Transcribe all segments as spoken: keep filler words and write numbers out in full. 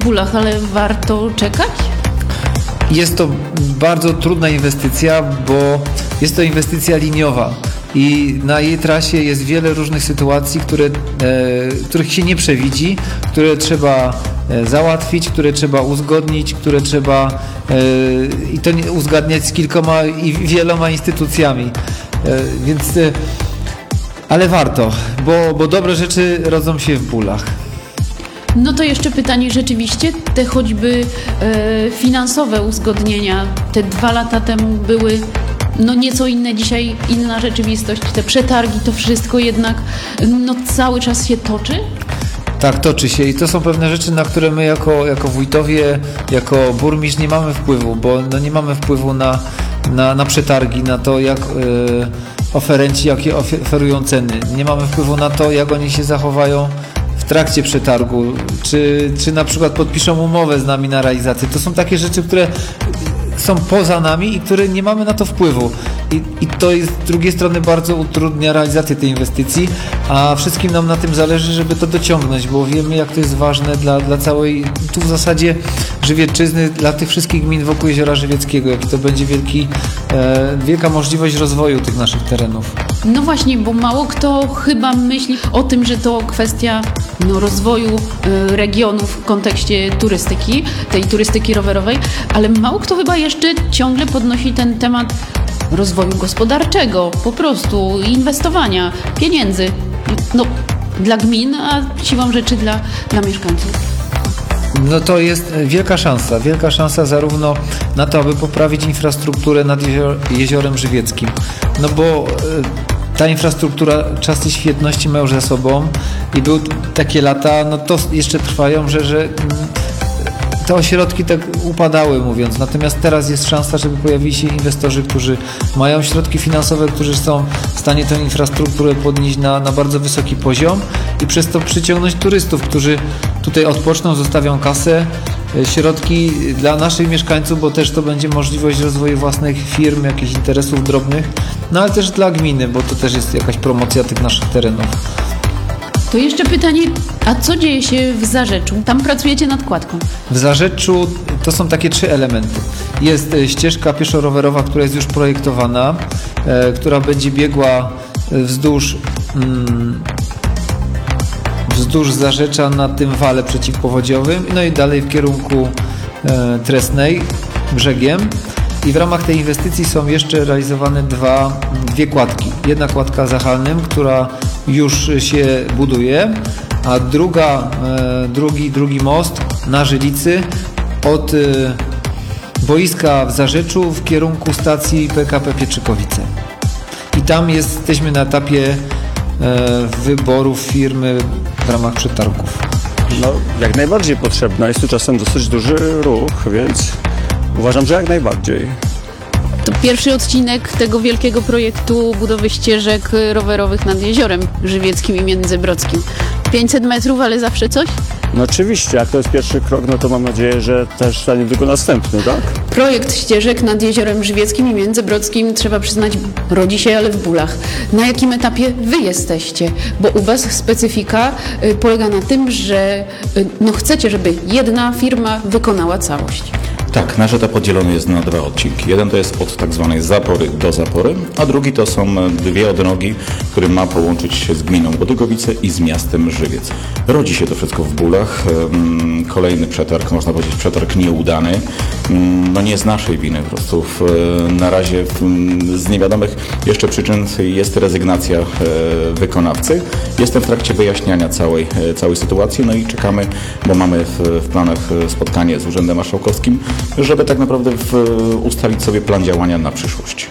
Bólach, ale warto czekać? Jest to bardzo trudna inwestycja, bo jest to inwestycja liniowa i na jej trasie jest wiele różnych sytuacji, które, e, których się nie przewidzi, które trzeba e, załatwić, które trzeba uzgodnić, które trzeba e, i to nie, uzgadniać z kilkoma i wieloma instytucjami. E, więc, e, ale warto, bo, bo dobre rzeczy rodzą się w bólach. No to jeszcze pytanie, rzeczywiście te choćby e, finansowe uzgodnienia te dwa lata temu były no nieco inne, dzisiaj inna rzeczywistość, te przetargi, to wszystko jednak no cały czas się toczy? Tak, toczy się i to są pewne rzeczy, na które my jako, jako wójtowie, jako burmistrz nie mamy wpływu, bo no nie mamy wpływu na, na, na przetargi, na to jak yy, oferenci, jakie oferują ceny. Nie mamy wpływu na to, jak oni się zachowają w trakcie przetargu, czy, czy na przykład podpiszą umowę z nami na realizację. To są takie rzeczy, które są poza nami i które nie mamy na to wpływu. I, i to jest z drugiej strony bardzo utrudnia realizację tej inwestycji, a wszystkim nam na tym zależy, żeby to dociągnąć, bo wiemy, jak to jest ważne dla, dla całej, tu w zasadzie Żywiecczyzny, dla tych wszystkich gmin wokół Jeziora Żywieckiego, jaki to będzie wielki, e, wielka możliwość rozwoju tych naszych terenów. No właśnie, bo mało kto chyba myśli o tym, że to kwestia no, rozwoju y, regionów w kontekście turystyki, tej turystyki rowerowej, ale mało kto chyba jeszcze ciągle podnosi ten temat rozwoju gospodarczego, po prostu inwestowania, pieniędzy, no dla gmin, a siłą rzeczy dla, dla mieszkańców. No to jest wielka szansa, wielka szansa zarówno na to, aby poprawić infrastrukturę nad jezior, Jeziorem Żywieckim, no bo ta infrastruktura czasy świetności ma już za sobą i były takie lata, no to jeszcze trwają, że, że te ośrodki tak upadały, mówiąc. Natomiast teraz jest szansa, żeby pojawili się inwestorzy, którzy mają środki finansowe, którzy są w stanie tę infrastrukturę podnieść na, na bardzo wysoki poziom i przez to przyciągnąć turystów, którzy tutaj odpoczną, zostawią kasę, środki dla naszych mieszkańców, bo też to będzie możliwość rozwoju własnych firm, jakichś interesów drobnych, no ale też dla gminy, bo to też jest jakaś promocja tych naszych terenów. To jeszcze pytanie, a co dzieje się w Zarzeczu? Tam pracujecie nad kładką. W Zarzeczu to są takie trzy elementy. Jest ścieżka pieszo-rowerowa, która jest już projektowana, e, która będzie biegła wzdłuż, mm, wzdłuż Zarzecza na tym wale przeciwpowodziowym, no i dalej w kierunku e, Tresnej brzegiem. I w ramach tej inwestycji są jeszcze realizowane dwa, dwie kładki. Jedna kładka za Halnym, która już się buduje, a druga, e, drugi, drugi most na Żylicy od e, boiska w Zarzeczu w kierunku stacji P K P Pietrzykowice. I tam jesteśmy na etapie e, wyborów firmy w ramach przetargów. No, jak najbardziej potrzebna. Jest tu czasem dosyć duży ruch, więc uważam, że jak najbardziej. To pierwszy odcinek tego wielkiego projektu budowy ścieżek rowerowych nad Jeziorem Żywieckim i Międzybrodzkim. pięćset metrów, ale zawsze coś? No oczywiście, jak to jest pierwszy krok, no to mam nadzieję, że też za niedługo następny, tak? Projekt ścieżek nad Jeziorem Żywieckim i Międzybrodzkim, trzeba przyznać, rodzi się, ale w bólach. Na jakim etapie wy jesteście? Bo u was specyfika y, polega na tym, że y, no chcecie, żeby jedna firma wykonała całość. Tak, nasz etap podzielony jest na dwa odcinki. Jeden to jest od tak zwanej zapory do zapory, a drugi to są dwie odnogi, które ma połączyć się z gminą Łodygowice i z miastem Żywiec. Rodzi się to wszystko w bólach. Kolejny przetarg, można powiedzieć przetarg nieudany. No nie z naszej winy, po prostu w, na razie z niewiadomych jeszcze przyczyn jest rezygnacja wykonawcy. Jestem w trakcie wyjaśniania całej, całej sytuacji, no i czekamy, bo mamy w, w planach spotkanie z Urzędem Marszałkowskim, żeby tak naprawdę w, ustalić sobie plan działania na przyszłość.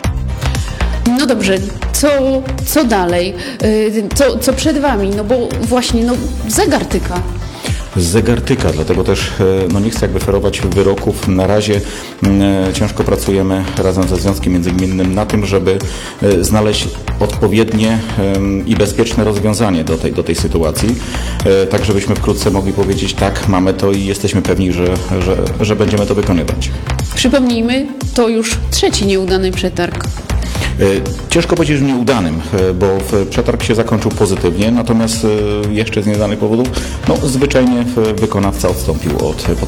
No dobrze, co, co dalej? Co, co przed wami? No bo właśnie, no zegar tyka. Zegar tyka, dlatego też no nie chcę jakby ferować wyroków. Na razie e, ciężko pracujemy razem ze Związkiem Międzygminnym na tym, żeby e, znaleźć odpowiednie e, i bezpieczne rozwiązanie do tej, do tej sytuacji, e, tak żebyśmy wkrótce mogli powiedzieć tak, mamy to i jesteśmy pewni, że, że, że będziemy to wykonywać. Przypomnijmy, to już trzeci nieudany przetarg. Ciężko powiedzieć, że nieudanym, bo przetarg się zakończył pozytywnie, natomiast jeszcze z nieznanych powodów, no zwyczajnie wykonawca odstąpił od